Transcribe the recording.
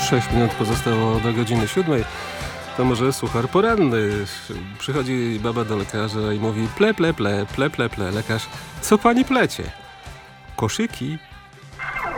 6 minut pozostało do godziny 7. To może suchar poranny. Przychodzi baba do lekarza i mówi ple. Lekarz, co pani plecie? Koszyki.